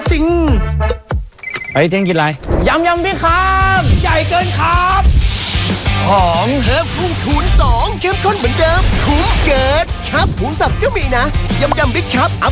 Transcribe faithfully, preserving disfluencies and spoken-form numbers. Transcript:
จริงเฮ้ยเที่ยงกินอะไรยำยำพี่ครับใหญ่เกินครับหอมเพิ่มพุ่งคูณสองเข้มข้นเหมือนเดิมคุ้มเกินครับหมูสับก็มีนะยำยำบิ๊กครับ